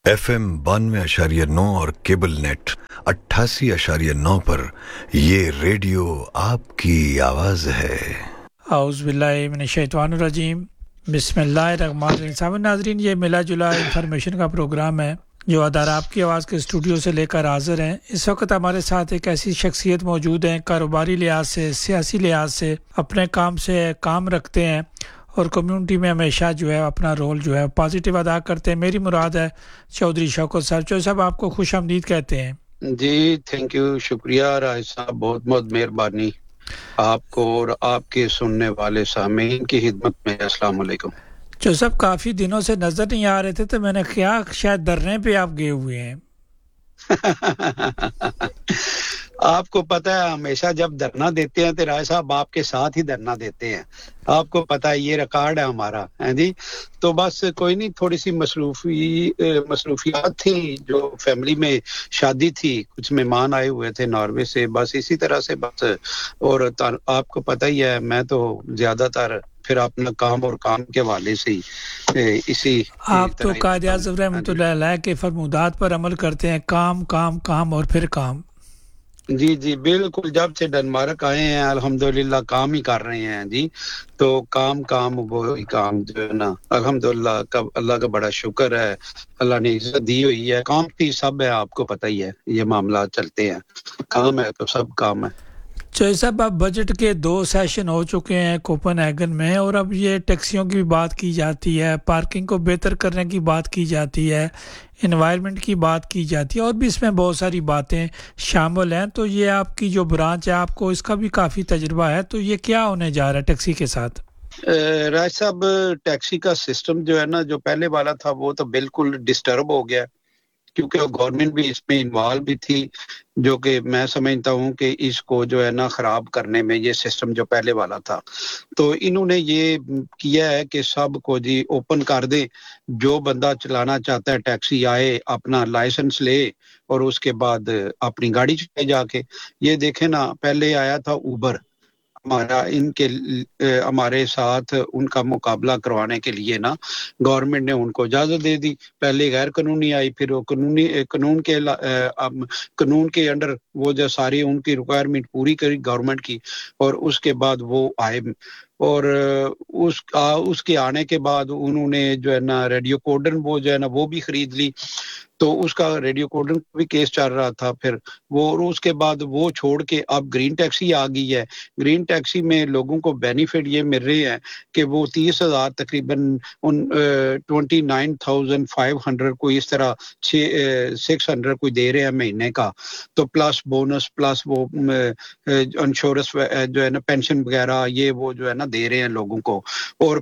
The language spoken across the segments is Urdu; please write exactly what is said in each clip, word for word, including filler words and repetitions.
एफ एम बानवे अशारिया नौ और केबल नेट अट्ठासी अशारिया नौ पर ये रेडियो आपकी आवाज़ है। औज़ु बिल्लाहि मिनश्शैतानिर्रजीम बिस्मिल्लाहिर्रहमानिर्रहीम। नाज़रीन, ये मिला जुला इंफॉर्मेशन का प्रोग्राम है जो अदार आपकी आवाज़ के स्टूडियो से लेकर हाज़िर हैं। इस वक्त हमारे साथ एक ऐसी शख्सियत मौजूद हैं, कारोबारी लिहाज से, सियासी लिहाज से अपने काम से काम रखते हैं और कम्युनिटी में हमेशा जो है अपना रोल जो है पॉजिटिव अदा करते हैं। मेरी मुराद है चौधरी शौकत साहब। चौधरी साहब, आपको खुश आमदीद कहते हैं। जी, थैंक यू, शुक्रिया राय साहब, बहुत बहुत मेहरबानी आपको और आपके सुनने वाले सामीन की खिदमत में। अस्सलाम वालेकुम। चौधरी साहब, काफ़ी दिनों से नज़र नहीं आ रहे थे तो मैंने क्या शायद धरने पे आप गए हुए हैं। आपको पता है हमेशा जब धरना देते हैं तो राय साहब आपके साथ ही धरना देते हैं। आपको पता है ये रिकॉर्ड है हमारा, है जी। तो बस कोई नहीं, थोड़ी सी मसरूफी मसरूफियात थी, जो फैमिली में शादी थी, कुछ मेहमान आए हुए थे नॉर्वे से, बस इसी तरह से बस। और आपको पता ही है मैं तो ज्यादातर फिर अपना काम और काम के हवाले से ही इसी आप तो कायदे आज़म रहमतुल्लाह अलैह के फरमादात पर अमल करते हैं, काम काम काम और फिर काम। जी जी बिल्कुल, जब से डेनमार्क आए हैं अल्हम्दुलिल्लाह काम ही कर रहे हैं जी। तो काम काम वो ही काम जो है ना, अल्हम्दुलिल्लाह का अल्लाह का बड़ा शुक्र है, अल्लाह ने इज्जत दी हुई है। काम भी सब है, आपको पता ही है ये मामला चलते हैं, काम है तो सब काम है। चौधरी साहब, अब बजट के दो सेशन हो चुके हैं कोपेनहेगन में और अब ये टैक्सियों की भी बात की जाती है, पार्किंग को बेहतर करने की बात की जाती है, एनवायरनमेंट की बात की जाती है और भी इसमें बहुत सारी बातें शामिल हैं। तो ये आपकी जो ब्रांच है, आपको इसका भी काफ़ी तजुर्बा है, तो ये क्या होने जा रहा है टैक्सी के साथ? राज साहब, टैक्सी का सिस्टम जो है ना, जो पहले वाला था वो तो बिल्कुल डिस्टर्ब हो गया, क्योंकि गवर्नमेंट भी इसमें इन्वॉल्व भी थी, जो कि मैं समझता हूं कि इसको जो है ना खराब करने में, ये सिस्टम जो पहले वाला था, तो इन्होंने ये किया है कि सबको जी ओपन कर दे। जो बंदा चलाना चाहता है टैक्सी आए, अपना लाइसेंस ले और उसके बाद अपनी गाड़ी चलाए जाके। ये देखें ना, पहले आया था उबर, हमारा इनके हमारे साथ उनका मुकाबला करवाने के लिए ना गवर्नमेंट ने उनको इजाजत दे दी। पहले गैर कानूनी आई, फिर वो कानूनी कानून के कानून के अंडर वो जो सारी उनकी रिक्वायरमेंट पूरी करी गवर्नमेंट की, और उसके बाद वो आए। और उस आ, उसके आने के बाद उन्होंने जो है ना रेडियो कोडन वो जो है ना वो भी खरीद ली, तो उसका रेडियो कोडन भी केस चल रहा था। फिर वो और उसके बाद वो छोड़ के अब ग्रीन टैक्सी आ गई है। ग्रीन टैक्सी में लोगों को बेनिफिट ये मिल रहे हैं कि वो तीस हजार तकरीबन उन twenty nine thousand five hundred कोई इस तरह सिक्स हंड्रेड कोई दे रहे हैं महीने का, तो प्लस बोनस प्लस वो इंश्योरेंस जो है ना, पेंशन वगैरह ये वो जो है ना दे रहे हैं लोगों को, और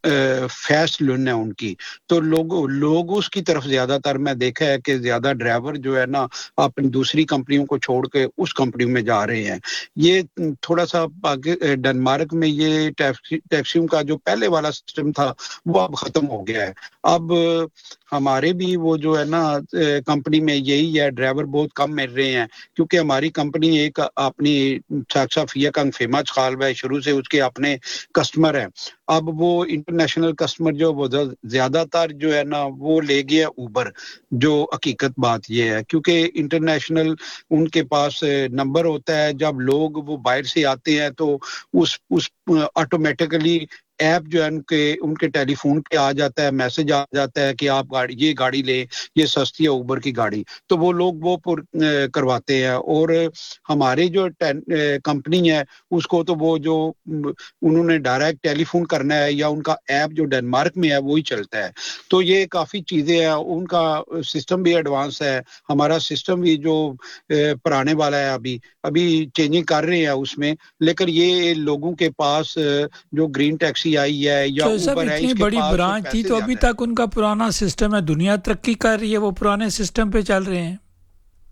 फैस्ट लोन है उनकी। तो लोग लोग उसकी तरफ ज्यादातर मैं देखा है कि ज्यादा ड्राइवर जो है ना अपनी दूसरी कंपनियों को छोड़ के उस कंपनी में जा रहे हैं। ये थोड़ा सा आगे डेनमार्क में ये टैक्सी टैक्सियों का जो पहले वाला सिस्टम था वो अब खत्म हो गया है। अब हमारे भी वो जो है ना कंपनी में यही है, ड्राइवर बहुत कम मिल रहे हैं, क्योंकि हमारी कंपनी एक अपनी साक्सा फिया का फेमस खाल है, शुरू से उसके अपने कस्टमर हैं। अब वो इंटरनेशनल कस्टमर जो वो ज्यादातर जो है ना वो ले गया उबर। जो हकीकत बात ये है, क्योंकि इंटरनेशनल उनके पास नंबर होता है, जब लोग वो बाहर से आते हैं तो उस उस ऑटोमेटिकली ऐप जो है उनके उनके टेलीफोन पे आ जाता है, मैसेज आ जाता है कि आप गाड़ी ये गाड़ी ले, ये सस्ती है उबर की गाड़ी, तो वो लोग वो करवाते हैं। और हमारे जो कंपनी है उसको तो वो जो उन्होंने डायरेक्ट टेलीफोन करना है या उनका ऐप जो डेनमार्क में है वो ही चलता है। तो ये काफ़ी चीज़ें हैं, उनका सिस्टम भी एडवांस है, हमारा सिस्टम भी जो पुराने वाला है अभी अभी चेंजिंग कर रहे हैं उसमें। लेकिन ये लोगों के पास जो ग्रीन टैक्सी आई है या उबर है, इतनी बड़ी ब्रांच थी तो अभी तक उनका पुराना सिस्टम है, दुनिया तरक्की कर रही है, वो पुराने सिस्टम पे चल रहे हैं।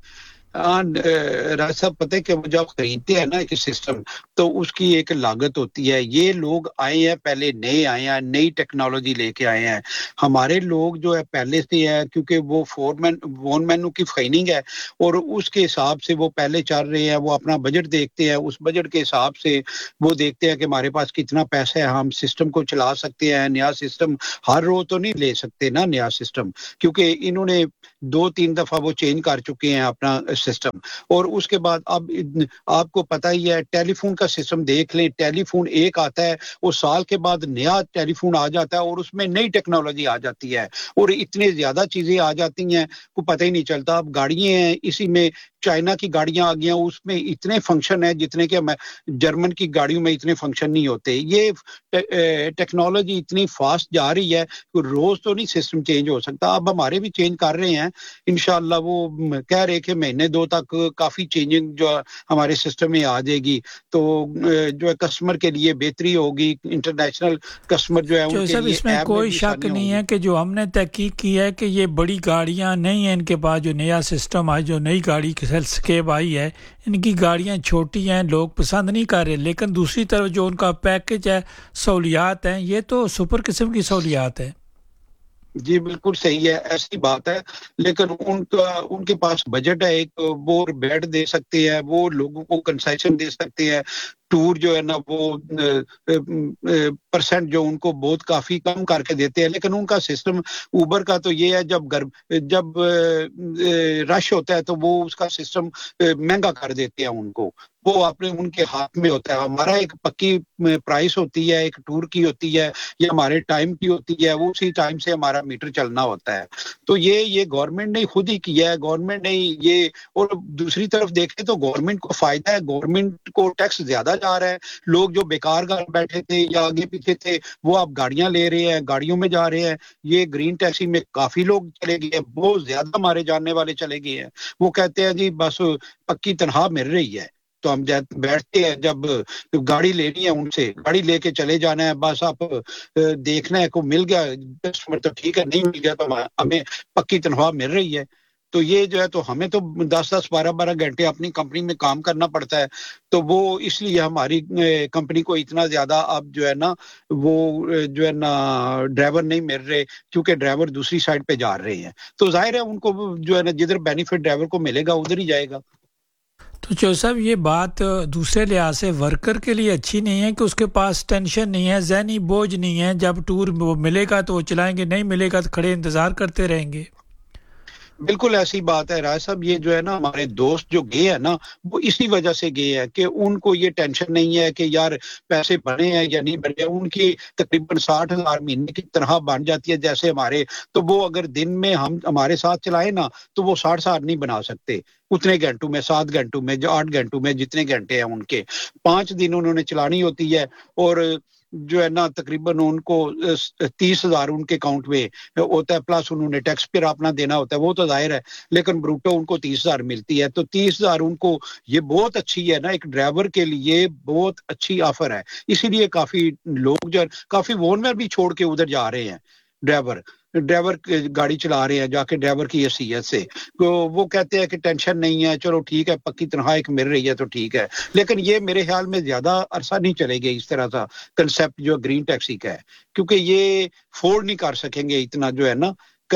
ہاں راج صاحب پتہ ہے کہ وہ جب خریدتے ہیں نا ایک سسٹم تو اس کی ایک لاگت ہوتی ہے. یہ لوگ آئے ہیں پہلے نئے آئے ہیں, نئی ٹیکنالوجی لے کے آئے ہیں. ہمارے لوگ جو ہے پہلے سے ہے کیونکہ وہ فور مین ون مینو کی فائننگ ہے اور اس کے حساب سے وہ پہلے چل رہے ہیں. وہ اپنا بجٹ دیکھتے ہیں, اس بجٹ کے حساب سے وہ دیکھتے ہیں کہ ہمارے پاس کتنا پیسہ ہے, ہم سسٹم کو چلا سکتے ہیں. نیا سسٹم ہر روز تو نہیں لے سکتے نا نیا سسٹم, کیونکہ انہوں نے دو تین دفعہ وہ چینج کر چکے ہیں اپنا سسٹم. اور اس کے بعد اب آپ کو پتہ ہی ہے ٹیلی فون کا سسٹم دیکھ لیں, ٹیلی فون ایک آتا ہے وہ سال کے بعد نیا ٹیلی فون آ جاتا ہے اور اس میں نئی ٹیکنالوجی آ جاتی ہے اور اتنے زیادہ چیزیں آ جاتی ہیں کو پتہ ہی نہیں چلتا. اب گاڑیاں ہیں اسی میں چائنا کی گاڑیاں آ گئی ہیں, اس میں اتنے فنکشن ہیں جتنے کہ جرمن کی گاڑیوں میں اتنے فنکشن نہیں ہوتے. یہ ٹیکنالوجی اتنی فاسٹ جا رہی ہے کہ روز تو نہیں سسٹم چینج ہو سکتا. اب ہمارے بھی چینج کر رہے ہیں انشاءاللہ. وہ کہہ رہے کہ مہینے دو تک کافی چینجنگ جو ہمارے سسٹم میں آ جائے گی تو جو ہے کسٹمر کے لیے بہتری ہوگی. انٹرنیشنل کسٹمر جو ہے ان کے لیے اس میں کوئی شک نہیں ہے کہ جو ہم نے تحقیق کی ہے کہ یہ بڑی گاڑیاں نہیں ہیں ان کے پاس. جو نیا سسٹم آئی, جو نئی گاڑی سکیپ آئی ہے, ان کی گاڑیاں چھوٹی ہیں, لوگ پسند نہیں کر رہے. لیکن دوسری طرف جو ان کا پیکج ہے, سہولیات ہیں, یہ تو سپر قسم کی سہولیات ہے. جی بالکل صحیح ہے, ایسی بات ہے. لیکن ان کا ان کے پاس بجٹ ہے ایک, وہ بیڈ دے سکتے ہیں, وہ لوگوں کو کنسیشن دے سکتے ہیں. ٹور جو ہے نا وہ پرسنٹ جو ان کو بہت کافی کم کر کے دیتے ہیں. لیکن ان کا سسٹم اوبر کا تو یہ ہے جب گھر جب رش ہوتا ہے تو وہ اس کا سسٹم مہنگا کر دیتے ہیں ان کو. وہ اپنے ان کے ہاتھ میں ہوتا ہے. ہمارا ایک پکی پرائس ہوتی ہے, ایک ٹور کی ہوتی ہے یا ہمارے ٹائم کی ہوتی ہے, وہ اسی ٹائم سے ہمارا میٹر چلنا ہوتا ہے. تو یہ یہ گورنمنٹ نے خود ہی کیا ہے, گورنمنٹ نے یہ. اور دوسری طرف دیکھیں تو گورنمنٹ کو فائدہ ہے, گورنمنٹ کو ٹیکس زیادہ جا رہا ہے. لوگ جو بیکار گھر بیٹھے تھے یا آگے پیچھے تھے وہ اب گاڑیاں لے رہے ہیں, گاڑیوں میں جا رہے ہیں. یہ گرین ٹیکسی میں کافی لوگ چلے گئے ہیں, بہت زیادہ ہمارے جاننے والے چلے گئے ہیں. وہ کہتے ہیں جی بس پکی تنخواہ مل رہی ہے تو ہم بیٹھتے ہیں, جب گاڑی لینی ہے ان سے گاڑی لے کے چلے جانا ہے, بس آپ دیکھنا ہے کو مل گیا کسٹمر تو ٹھیک ہے, نہیں مل گیا تو ہمیں پکی تنخواہ مل رہی ہے. تو یہ جو ہے تو ہمیں تو دس دس بارہ بارہ گھنٹے اپنی کمپنی میں کام کرنا پڑتا ہے. تو وہ اس لیے ہماری کمپنی کو اتنا زیادہ اب جو ہے نا وہ جو ہے نا ڈرائیور نہیں مل رہے, کیونکہ ڈرائیور دوسری سائڈ پہ جا رہے ہیں. تو ظاہر ہے ان کو جو ہے نا جدھر بینیفٹ ڈرائیور کو ملے گا ادھر ہی جائے گا. تو چو صاحب یہ بات دوسرے لحاظ سے ورکر کے لیے اچھی نہیں ہے کہ اس کے پاس ٹینشن نہیں ہے, ذہنی بوجھ نہیں ہے. جب ٹور وہ ملے گا تو وہ چلائیں گے, نہیں ملے گا تو کھڑے انتظار کرتے رہیں گے. بالکل ایسی بات ہے راج صاحب. یہ جو ہے نا ہمارے دوست جو گئے ہیں نا وہ اسی وجہ سے گئے ہیں کہ ان کو یہ ٹینشن نہیں ہے کہ یار پیسے بنے ہیں یا نہیں بنے. ان کی تقریباً ساٹھ ہزار مہینے کی تنخواہ بن جاتی ہے جیسے ہمارے. تو وہ اگر دن میں ہم ہمارے ساتھ چلائے نا تو وہ ساٹھ ساٹھ نہیں بنا سکتے اتنے گھنٹوں میں, سات گھنٹوں میں, جو آٹھ گھنٹوں میں, جتنے گھنٹے ہیں ان کے. پانچ دن انہوں نے چلانی ہوتی ہے اور جو ہے نا تقریباً ان کو تیس ہزار ان کے اکاؤنٹ میں ہوتا ہے, پلس انہوں نے ٹیکس پھر اپنا دینا ہوتا ہے. وہ تو ظاہر ہے, لیکن بروٹو ان کو تیس ہزار ملتی ہے. تو تیس ہزار ان کو یہ بہت اچھی ہے نا, ایک ڈرائیور کے لیے بہت اچھی آفر ہے. اسی لیے کافی لوگ جو کافی وون میں بھی چھوڑ کے ادھر جا رہے ہیں. ڈرائیور ڈرائیور گاڑی چلا رہے ہیں جا کے ڈرائیور کی حیثیت سے. تو وہ کہتے ہیں کہ ٹینشن نہیں ہے, چلو ٹھیک ہے پکی تنخواہ ایک مل رہی ہے تو ٹھیک ہے. لیکن یہ میرے خیال میں زیادہ عرصہ نہیں چلے گے اس طرح کا کنسیپٹ جو گرین ٹیکسی کا ہے, کیونکہ یہ فورڈ نہیں کر سکیں گے اتنا جو ہے نا.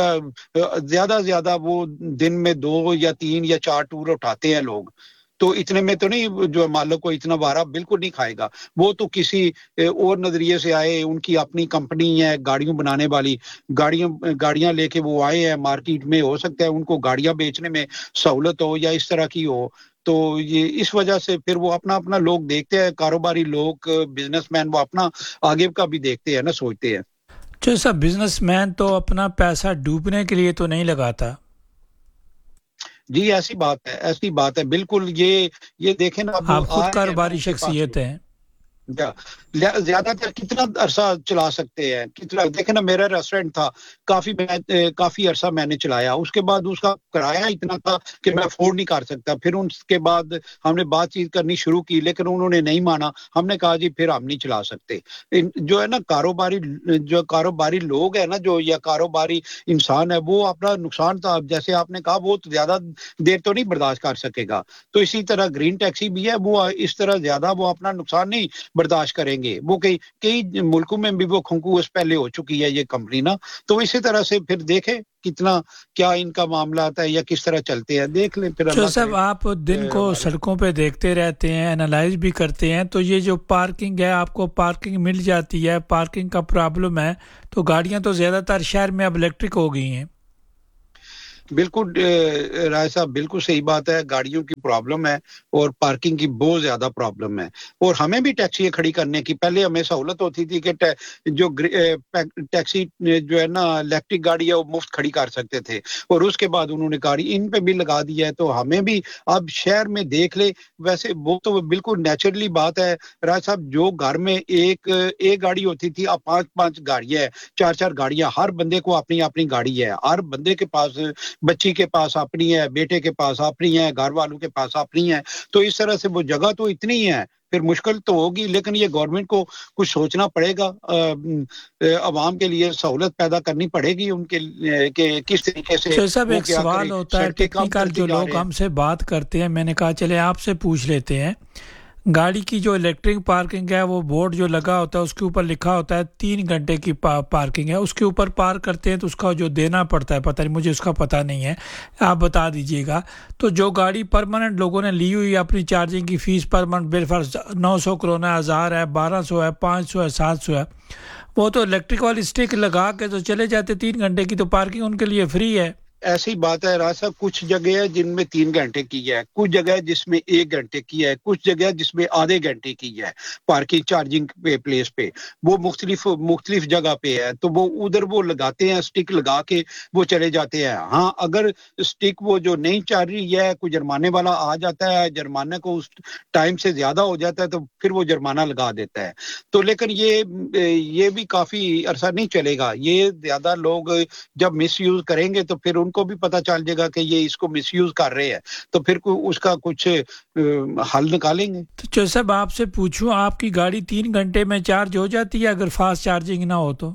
زیادہ زیادہ وہ دن میں دو یا تین یا چار ٹور اٹھاتے ہیں لوگ, تو اتنے میں تو نہیں جو مالک کو اتنا وارا بالکل نہیں کھائے گا. وہ تو کسی اور نظریے سے آئے, ان کی اپنی کمپنی ہے گاڑیوں بنانے والی, گاڑیاں گاڑیاں لے کے وہ آئے ہیں مارکیٹ میں. ہو سکتا ہے ان کو گاڑیاں بیچنے میں سہولت ہو یا اس طرح کی ہو. تو یہ اس وجہ سے پھر وہ اپنا اپنا لوگ دیکھتے ہیں, کاروباری لوگ بزنس مین وہ اپنا آگے کا بھی دیکھتے ہیں نا, سوچتے ہیں. جو سب بزنس مین تو اپنا پیسہ ڈوبنے کے لیے تو نہیں لگاتا. جی ایسی بات ہے, ایسی بات ہے بالکل. یہ یہ دیکھیں نا, آپ خود کاروباری شخصیت ہیں. زیادہ تر کتنا عرصہ چلا سکتے ہیں, کتنا دیکھیں نا میرا ریسٹورینٹ تھا کافی میں کافی عرصہ میں نے چلایا, اس کے بعد اس کا کرایہ اتنا تھا کہ میں افورڈ نہیں کر سکتا. پھر اس کے بعد ہم نے بات چیت کرنی شروع کی لیکن انہوں نے نہیں مانا. ہم نے کہا جی پھر ہم نہیں چلا سکتے. جو ہے نا کاروباری جو کاروباری لوگ ہیں نا جو یا کاروباری انسان ہے وہ اپنا نقصان تھا جیسے آپ نے کہا وہ تو زیادہ دیر تو نہیں برداشت کر سکے گا. تو اسی طرح گرین ٹیکسی بھی ہے, وہ اس طرح زیادہ وہ اپنا نقصان نہیں برداشت کریں گے. وہ کئی کئی ملکوں میں بھی وہ خنکوس پہلے ہو چکی ہے یہ کمپنی نا. تو اسی طرح سے پھر دیکھیں کتنا کیا ان کا معاملہ آتا ہے یا کس طرح چلتے ہیں, دیکھ لیں پھر. جو صاحب آپ دن کو سڑکوں پہ دیکھتے رہتے ہیں, انالائز بھی کرتے ہیں, تو یہ جو پارکنگ ہے آپ کو پارکنگ مل جاتی ہے, پارکنگ کا پرابلم ہے, تو گاڑیاں تو زیادہ تر شہر میں اب الیکٹرک ہو گئی ہیں. بالکل رائے صاحب بالکل صحیح بات ہے, گاڑیوں کی پرابلم ہے اور پارکنگ کی بہت زیادہ پرابلم ہے. اور ہمیں بھی ٹیکسی کھڑی کرنے کی پہلے ہمیں سہولت ہوتی تھی کہ جو ٹیکسی جو ہے نا الیکٹرک گاڑی ہے وہ مفت کھڑی کر سکتے تھے, اور اس کے بعد انہوں نے گاڑی ان پہ بھی لگا دیا ہے. تو ہمیں بھی اب شہر میں دیکھ لے, ویسے وہ تو بالکل نیچرلی بات ہے رائے صاحب, جو گھر میں ایک ایک گاڑی ہوتی تھی اب پانچ پانچ گاڑیاں ہیں, چار چار گاڑیاں, ہر بندے کو اپنی اپنی گاڑی ہے, ہر بندے کے پاس بچی کے پاس اپنی ہے, بیٹے کے پاس اپنی ہے, گھر والوں کے پاس اپنی ہے. تو اس طرح سے وہ جگہ تو اتنی ہے, پھر مشکل تو ہوگی لیکن یہ گورنمنٹ کو کچھ سوچنا پڑے گا, عوام کے لیے سہولت پیدا کرنی پڑے گی ان کے کہ کس طریقے سے. سب ایک سوال ہوتا ہے ٹیکنیکل, جو لوگ ہم سے بات کرتے ہیں, میں نے کہا چلے آپ سے پوچھ لیتے ہیں. گاڑی کی جو الیکٹرک پارکنگ ہے وہ بورڈ جو لگا ہوتا ہے اس کے اوپر لکھا ہوتا ہے تین گھنٹے کی پارکنگ ہے, اس کے اوپر پارک کرتے ہیں تو اس کا جو دینا پڑتا ہے پتہ نہیں, مجھے اس کا پتہ نہیں ہے, آپ بتا دیجئے گا. تو جو گاڑی پرماننٹ لوگوں نے لی ہوئی ہے اپنی چارجنگ کی فیس پرماننٹ بالفرض نو سو کرونا, ہزار ہے, بارہ سو ہے, پانچ سو ہے, سات سو ہے, وہ تو الیکٹرک والی اسٹک لگا کے تو چلے جاتے تین گھنٹے کی, تو پارکنگ ان کے لیے فری ہے. ایسی بات ہے راج صاحب, کچھ جگہ ہے جن میں تین گھنٹے کی ہے, کچھ جگہ جس میں ایک گھنٹے کی ہے, کچھ جگہ جس میں آدھے گھنٹے کی ہے پارکنگ چارجنگ پہ پلیس پہ, وہ مختلف مختلف جگہ پہ ہے. تو وہ ادھر وہ لگاتے ہیں اسٹک لگا کے وہ چلے جاتے ہیں. ہاں اگر اسٹک وہ جو نہیں چل رہی ہے کوئی جرمانے والا آ جاتا ہے, جرمانے کو اس ٹائم سے زیادہ ہو جاتا ہے تو پھر وہ جرمانہ لگا دیتا ہے. تو لیکن یہ یہ بھی کافی عرصہ نہیں چلے گا, یہ زیادہ لوگ جب مس یوز کریں گے تو پھر ان کو بھی پتہ چل جائے گا کہ یہ اس کو مس یوز کر رہے ہیں, تو پھر اس کا کچھ حل نکالیں گے. تو جو صاحب آپ سے پوچھوں, آپ کی گاڑی تین گھنٹے میں چارج ہو جاتی ہے اگر فاسٹ چارجنگ نہ ہو تو؟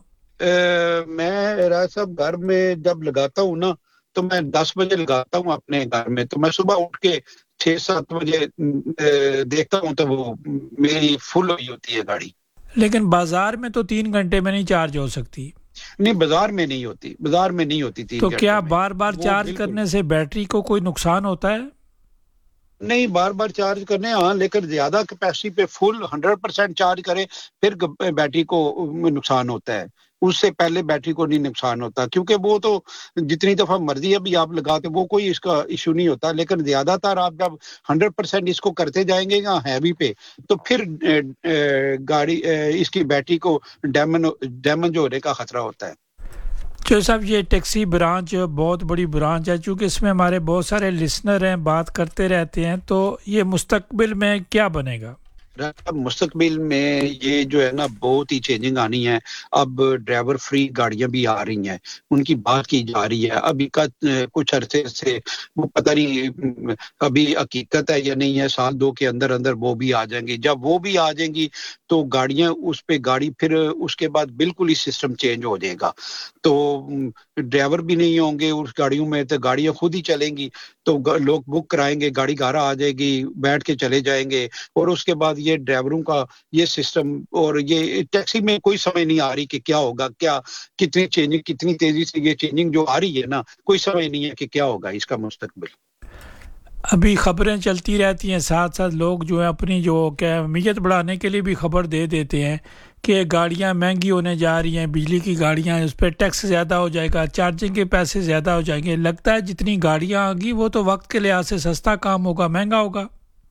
میں راج صاحب گھر میں جب لگاتا ہوں نا تو میں دس بجے لگاتا ہوں اپنے گھر میں, تو میں صبح اٹھ کے چھ سات بجے دیکھتا ہوں تو وہ میری فل ہوئی ہوتی ہے گاڑی. لیکن بازار میں تو تین گھنٹے میں نہیں چارج ہو سکتی. نہیں بازار میں نہیں ہوتی, بازار میں نہیں ہوتی تین. تو کیا بار بار چارج کرنے سے بیٹری کو کوئی نقصان ہوتا ہے؟ نہیں بار بار چارج کرنے, ہاں لیکن زیادہ کیپیسٹی پہ فل ہنڈریڈ پرسینٹ چارج کرے پھر بیٹری کو نقصان ہوتا ہے, اس سے پہلے بیٹری کو نہیں نقصان ہوتا, کیونکہ وہ تو جتنی دفعہ مرضی ابھی آپ لگاتے وہ کوئی اس کا ایشو نہیں ہوتا. لیکن زیادہ تر آپ جب ہنڈریڈ پرسینٹ اس کو کرتے جائیں گے گا ہیوی پہ تو پھر گاڑی اس کی بیٹری کو ڈیمیج ہونے کا خطرہ ہوتا ہے. جو صاحب یہ ٹیکسی برانچ بہت بڑی برانچ ہے, چونکہ اس میں ہمارے بہت سارے لسنر ہیں, بات کرتے رہتے ہیں, تو یہ مستقبل میں کیا بنے گا؟ مستقبل میں یہ جو ہے نا بہت ہی چینجنگ آنی ہے. اب ڈرائیور فری گاڑیاں بھی آ رہی ہیں, ان کی بات کی جا رہی ہے. ابھی کا کچھ عرصے سے وہ پتہ نہیں ابھی حقیقت ہے یا نہیں ہے, سال دو کے اندر اندر وہ بھی آ جائیں گی. جب وہ بھی آ جائیں گی تو گاڑیاں اس پہ گاڑی پھر اس کے بعد بالکل ہی سسٹم چینج ہو جائے گا. تو ڈرائیور بھی نہیں ہوں گے اس گاڑیوں میں, تو گاڑیاں خود ہی چلیں گی. تو لوگ بک کرائیں گے, گاڑی گھر آ جائے گی, بیٹھ کے چلے جائیں گے. اور اس کے بعد یہ ڈرائیوروں کا یہ سسٹم, اور یہ ٹیکسی میں کوئی سمجھ نہیں آ رہی کہ کیا ہوگا, کیا کتنی چینجنگ کتنی تیزی سے یہ چینجنگ جو آ رہی ہے نا, کوئی سمجھ نہیں ہے کہ کیا ہوگا اس کا مستقبل. ابھی خبریں چلتی رہتی ہیں, ساتھ ساتھ لوگ جو ہے اپنی جو کہ اہمیت بڑھانے کے لیے بھی خبر دے دیتے ہیں کہ گاڑیاں مہنگی ہونے جا رہی ہیں, بجلی کی گاڑیاں, اس پہ ٹیکس زیادہ ہو جائے گا, چارجنگ کے پیسے زیادہ ہو جائیں گے. لگتا ہے جتنی گاڑیاں آ گی وہ تو وقت کے لحاظ سے سستا کام ہوگا, مہنگا ہوگا.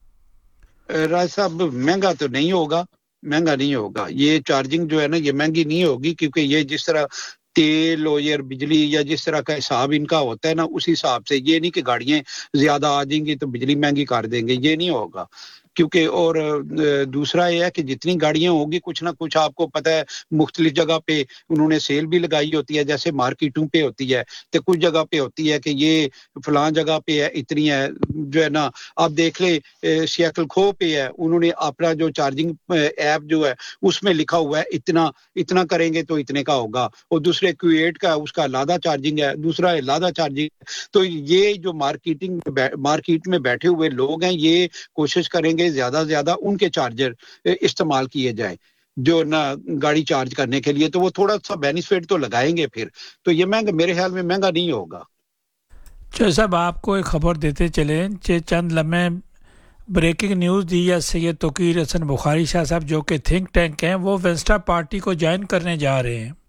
راج صاحب مہنگا تو نہیں ہوگا, مہنگا نہیں ہوگا. یہ چارجنگ جو ہے نا یہ مہنگی نہیں ہوگی, کیونکہ یہ جس طرح تیل ہو یا بجلی یا جس طرح کا حساب ان کا ہوتا ہے نا, اس حساب سے. یہ نہیں کہ گاڑیاں زیادہ آ جائیں گی تو بجلی مہنگی کر دیں گے, یہ نہیں ہوگا. کیونکہ اور دوسرا یہ ہے کہ جتنی گاڑیاں ہوگی کچھ نہ کچھ آپ کو پتہ ہے مختلف جگہ پہ انہوں نے سیل بھی لگائی ہوتی ہے، جیسے مارکیٹوں پہ ہوتی ہے تو کچھ جگہ پہ ہوتی ہے کہ یہ فلاں جگہ پہ ہے اتنی ہے جو ہے نا. آپ دیکھ لیں سیاتل کھو پہ ہے، انہوں نے اپنا جو چارجنگ ایپ جو ہے اس میں لکھا ہوا ہے اتنا اتنا کریں گے تو اتنے کا ہوگا، اور دوسرے کویٹ کا اس کا لادہ چارجنگ ہے، دوسرا لادہ چارجنگ. تو یہ جو مارکیٹنگ مارکیٹ میں بیٹھے ہوئے لوگ ہیں یہ کوشش کریں گے زیادہ سے زیادہ ان کے چارجر استعمال کیے جائیں جو نا گاڑی چارج کرنے کے لیے، تو وہ تھوڑا سا بینیفٹ تو لگائیں گے پھر. تو یہ مہنگا میرے خیال میں مہنگا نہیں ہوگا. چلو صاحب آپ کو ایک خبر دیتے چلیں کہ چند لمحے بریکنگ نیوز دی ہے سید توقیر حسن بخاری شاہ صاحب جو کہ تھنک ٹینک ہیں، وہ وینسٹا پارٹی کو جوائن کرنے جا رہے ہیں.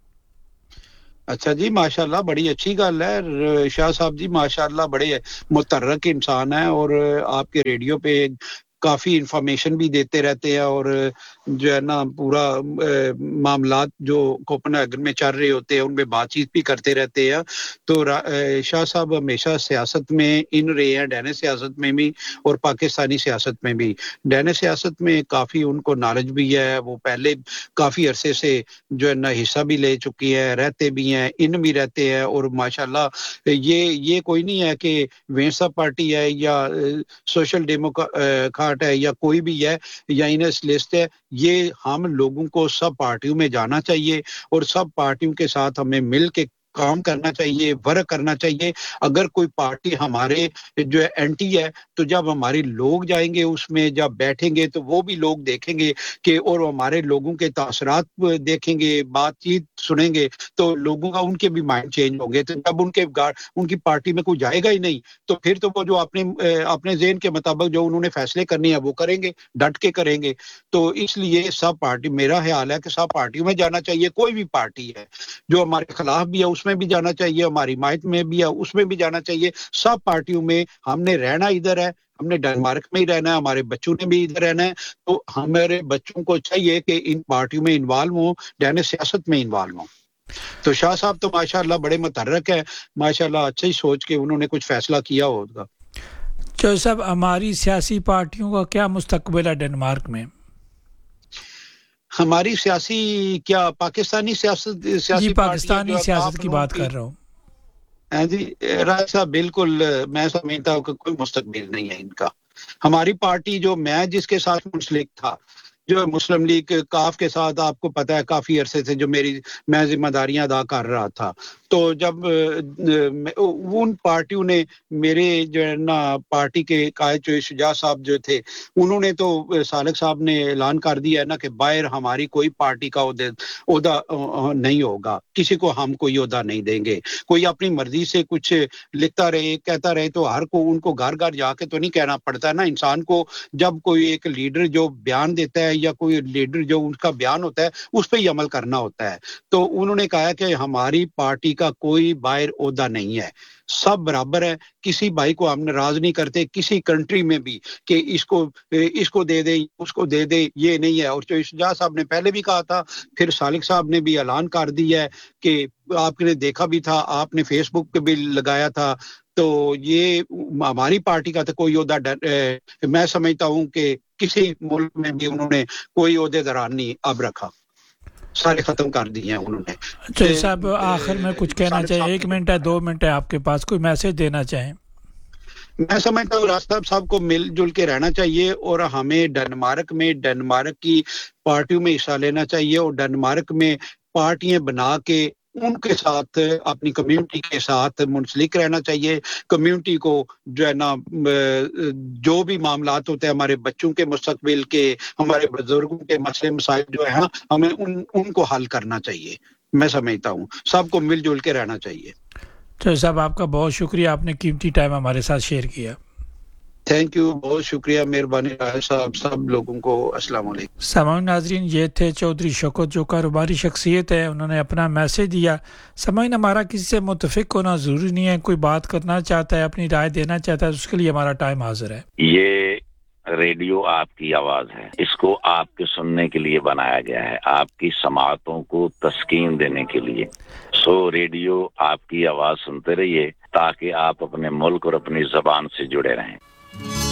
اچھا جی، ماشاءاللہ بڑی اچھی گل ہے. شاہ صاحب جی ماشاءاللہ بڑے متحرک انسان ہیں اور آپ کے ریڈیو پہ کافی انفارمیشن بھی دیتے رہتے ہیں اور جو ہے نا پورا معاملات جو کوپن ہیگن میں چل رہے ہوتے ہیں ان میں بات چیت بھی کرتے رہتے ہیں. تو شاہ صاحب ہمیشہ سیاست میں ان رہے ہیں، ڈینش سیاست میں بھی اور پاکستانی سیاست میں بھی. ڈینش سیاست میں کافی ان کو نالج بھی ہے، وہ پہلے کافی عرصے سے جو ہے نا حصہ بھی لے چکی ہے، رہتے بھی ہیں، ان بھی رہتے ہیں. اور ماشاءاللہ یہ یہ کوئی نہیں ہے کہ وینسا پارٹی ہے یا سوشل ڈیموکریٹ ہے یا کوئی بھی ہے یا انس لسٹ ہے. یہ ہم لوگوں کو سب پارٹیوں میں جانا چاہیے اور سب پارٹیوں کے ساتھ ہمیں مل کے کام کرنا چاہیے، ورک کرنا چاہیے. اگر کوئی پارٹی ہمارے جو ہے اینٹی ہے تو جب ہمارے لوگ جائیں گے اس میں جب بیٹھیں گے تو وہ بھی لوگ دیکھیں گے کہ اور ہمارے لوگوں کے تاثرات دیکھیں گے، بات چیت سنیں گے تو لوگوں کا ان کے بھی مائنڈ چینج ہوں گے. تو جب ان کے ان کی پارٹی میں کوئی جائے گا ہی نہیں تو پھر تو وہ جو اپنے اپنے ذہن کے مطابق جو انہوں نے فیصلے کرنے ہیں وہ کریں گے، ڈٹ کے کریں گے. تو اس لیے سب پارٹی میرا خیال ہے کہ سب پارٹیوں میں جانا چاہیے. کوئی بھی پارٹی ہے جو ہمارے خلاف بھی ہے اس میں بھی جانا چاہیے، ہماری حمایت میں بھی ہے اس میں بھی جانا چاہیے. سب پارٹیوں میں ہم نے رہنا ادھر ہے، ہم نے ڈنمارک میں ہی رہنا ہے، ہمارے بچوں نے بھی ادھر رہنا ہے. تو ہمارے بچوں کو چاہیے کہ ان پارٹیوں میں انوالو ہوں، ڈینش سیاست میں انوالو ہوں. تو شاہ صاحب تو ماشاءاللہ بڑے متحرک ہیں، ماشاءاللہ اچھا ہی سوچ کے انہوں نے کچھ فیصلہ کیا ہوگا. چلو صاحب ہماری سیاسی پارٹیوں کا کیا مستقبل ہے ڈنمارک میں؟ ہماری سیاسی کیا پاکستانی سیاست سیاسی جی پاکستانی سیاست کی بات کر رہا ہوں. ہاں جی راج صاحب بالکل میں سمجھتا ہوں کہ کوئی مستقبل نہیں ہے ان کا. ہماری پارٹی جو میں جس کے ساتھ منسلک تھا جو مسلم لیگ کاف کے ساتھ آپ کو پتہ ہے کافی عرصے سے جو میری میں ذمہ داریاں ادا کر رہا تھا، تو جب ان پارٹیوں نے میرے جو ہے نا پارٹی کے قائد جو شجاع صاحب جو تھے انہوں نے تو سالک صاحب نے اعلان کر دیا ہے نا کہ باہر ہماری کوئی پارٹی کا عہدہ نہیں ہوگا، کسی کو ہم کوئی عہدہ نہیں دیں گے. کوئی اپنی مرضی سے کچھ لکھتا رہے کہتا رہے تو ہر کو ان کو گھر گھر جا کے تو نہیں کہنا پڑتا ہے نا انسان کو. جب کوئی ایک لیڈر جو بیان دیتا ہے یا کوئی لیڈر جو ان کا بیان ہوتا ہے اس پہ ہی عمل کرنا ہوتا ہے. تو انہوں نے کہا کہ ہماری پارٹی کا کوئی باہر عہدہ نہیں ہے، سب برابر ہے، کسی بھائی کو ہم ناراض نہیں کرتے کسی کنٹری میں بھی کہ اس کو اس کو دے دے اس کو دے دے، یہ نہیں ہے. اور جو شجاع صاحب نے پہلے بھی کہا تھا، پھر سالک صاحب نے بھی اعلان کر دیا ہے کہ آپ نے دیکھا بھی تھا، آپ نے فیس بک پہ بھی لگایا تھا. تو یہ ہماری پارٹی کا تو کوئی عہدہ میں سمجھتا ہوں کہ کسی ملک میں بھی انہوں نے کوئی عہدے داران نہیں اب رکھا، سارے ختم کر دیے ہیں انہوں نے. چلو صاحب آخر میں کچھ کہنا چاہیے، ایک منٹ ہے دو منٹ ہے آپ کے پاس، کوئی میسج دینا چاہیں؟ میں سمجھتا ہوں راج صاحب صاحب کو مل جل کے رہنا چاہیے اور ہمیں ڈنمارک میں ڈنمارک کی پارٹیوں میں حصہ لینا چاہیے اور ڈنمارک میں پارٹیاں بنا کے ان کے ساتھ اپنی کمیونٹی کے ساتھ منسلک رہنا چاہیے. کمیونٹی کو جو ہے نا جو بھی معاملات ہوتے ہیں ہمارے بچوں کے مستقبل کے، ہمارے بزرگوں کے مسئلے مسائل جو ہے نا ہمیں ان ان کو حل کرنا چاہیے. میں سمجھتا ہوں سب کو مل جل کے رہنا چاہیے. چلو صاحب آپ کا بہت شکریہ، آپ نے قیمتی ٹائم ہمارے ساتھ شیئر کیا. تھینک یو، بہت شکریہ، مہربانی راج صاحب. سب لوگوں کو السلام علیکم. سامعین ناظرین، یہ تھے چودھری شوکت جو کاروباری شخصیت ہے، انہوں نے اپنا میسج دیا. سامعین ہمارا کسی سے متفق ہونا ضروری نہیں ہے، کوئی بات کرنا چاہتا ہے اپنی رائے دینا چاہتا ہے اس کے لیے ہمارا ٹائم حاضر ہے. یہ ریڈیو آپ کی آواز ہے، اس کو آپ کے سننے کے لیے بنایا گیا ہے، آپ کی سماعتوں کو تسکین دینے کے لیے. سو ریڈیو آپ کی آواز سنتے رہیے تاکہ آپ اپنے ملک اور اپنی زبان سے جڑے رہیں.